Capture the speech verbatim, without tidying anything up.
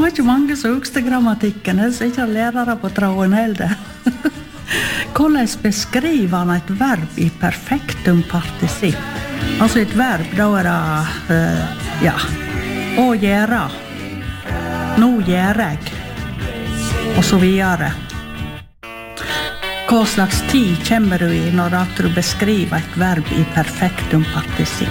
var ikke mange som husker grammatikken, så ikke lærere på tråden heller. Hvordan beskriver han et verb i perfektum partisipp? Altså et verb, da er det, uh, ja, å gjøre, nå gjør jeg, og så videre. Hva slags tid kommer du i når du beskriver et verb i perfektum partisipp?